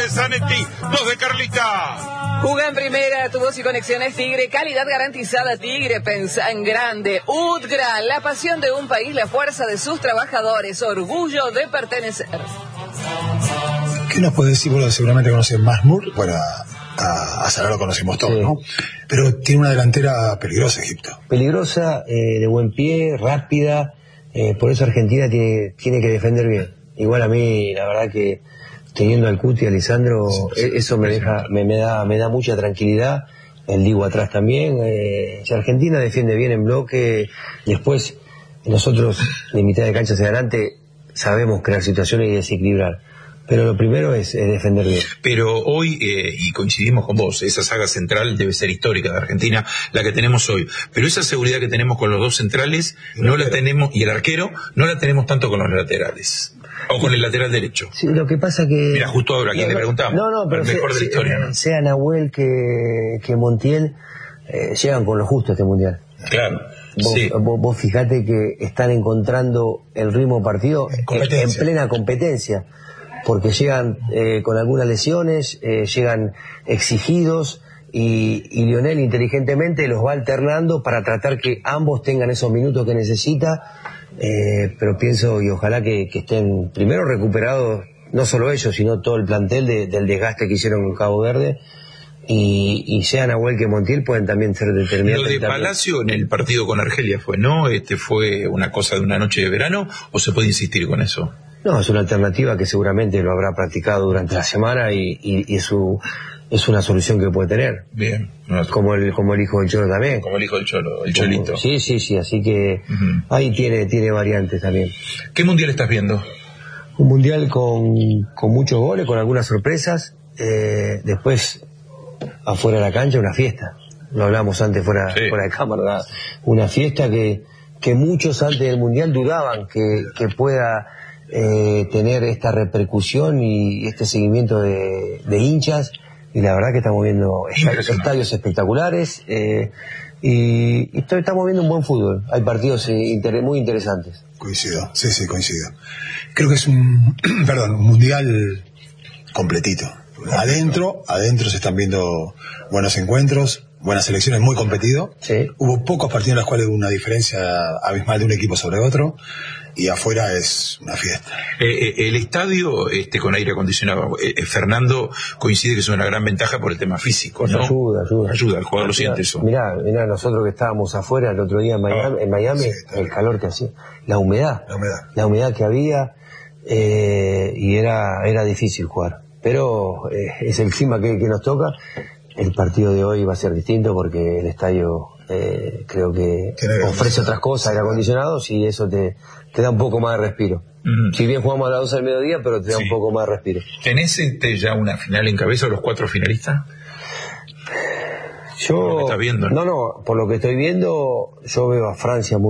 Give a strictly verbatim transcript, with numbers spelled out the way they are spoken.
de Zanetti, dos de Carlita. Juga en primera, tu voz y conexiones Tigre, calidad garantizada Tigre, pensa en grande. UTGRA, la pasión de un país, la fuerza de sus trabajadores, orgullo de pertenecer. ¿Qué nos puede decir? Bueno, seguramente conocen Masmur, bueno, a, a Salah lo conocemos todos, sí, ¿no? Pero tiene una delantera peligrosa Egipto. Peligrosa, eh, de buen pie, rápida, eh, por eso Argentina tiene, tiene que defender bien. Igual a mí, la verdad que teniendo al Cuti y a Lisandro, sí, sí, eso me deja, me, me da, me da mucha tranquilidad. El Dibu atrás también. Eh, si Argentina defiende bien en bloque, después nosotros de mitad de cancha hacia adelante sabemos crear situaciones y desequilibrar. Pero lo primero es, es defender bien. Pero hoy, eh, y coincidimos con vos, esa saga central debe ser histórica de Argentina, la que tenemos hoy. Pero esa seguridad que tenemos con los dos centrales, no la tenemos, y el arquero, no la tenemos tanto con los laterales. O con el lateral derecho. Sí, lo que pasa que... Mira, justo ahora, ¿quién no, le preguntamos? No, no, pero el mejor se, de la historia, ¿no? Sea Nahuel que, que Montiel, eh, llegan con lo justo a este mundial. Claro. Vos, sí. vos, vos fijate que están encontrando el ritmo partido en, en plena competencia, porque llegan eh, con algunas lesiones, eh, llegan exigidos y, y Lionel inteligentemente los va alternando para tratar que ambos tengan esos minutos que necesita, eh, pero pienso y ojalá que, que estén primero recuperados, no solo ellos, sino todo el plantel de, del desgaste que hicieron con Cabo Verde. Y, y sea Nahuel que Montiel pueden también ser determinantes. Lo de Palacio en el partido con Argelia fue, ¿no? Este fue una cosa de una noche de verano, ¿o se puede insistir con eso? No, es una alternativa que seguramente lo habrá practicado durante la semana y, y, y es, su, es una solución que puede tener. Bien. No, como el como el hijo del Cholo también. Como el hijo del Cholo, el como, Cholito. Sí, sí, sí, así que uh-huh. ahí tiene, tiene variantes también. ¿Qué mundial estás viendo? Un mundial con, con muchos goles, con algunas sorpresas. Eh, después... afuera de la cancha, una fiesta. Lo hablamos antes fuera, sí. fuera de cámara. Una fiesta que, que muchos antes del Mundial dudaban que, que pueda eh, tener esta repercusión y este seguimiento de, de hinchas. Y la verdad que estamos viendo estadios espectaculares eh, y, y estamos viendo un buen fútbol. Hay partidos inter, muy interesantes. Coincido, sí, sí, coincido. Creo que es un, perdón, un Mundial completito. Adentro, adentro se están viendo buenos encuentros, buenas selecciones, muy competido. Sí. Hubo pocos partidos en los cuales hubo una diferencia abismal de un equipo sobre otro, y afuera es una fiesta. Eh, eh, el estadio este con aire acondicionado, eh, Fernando coincide que es una gran ventaja por el tema físico, ¿no? Ayuda, ayuda. Ayuda, el jugador lo siente eso. Mirá, mirá, nosotros que estábamos afuera el otro día en Miami, ah, en Miami sí, el calor que hacía, la humedad, la humedad, la humedad que había, eh, y era, era difícil jugar. Pero eh, es el clima que, que nos toca. El partido de hoy va a ser distinto porque el estadio eh, creo que ofrece otras cosas, aire acondicionados, y eso te, te da un poco más de respiro. Mm. Si bien jugamos a las doce del mediodía, pero te da sí. un poco más de respiro. ¿Tenés este, ya una final en cabeza, los cuatro finalistas? Yo, por lo que estás viendo, ¿no? no, no, por lo que estoy viendo, yo veo a Francia muy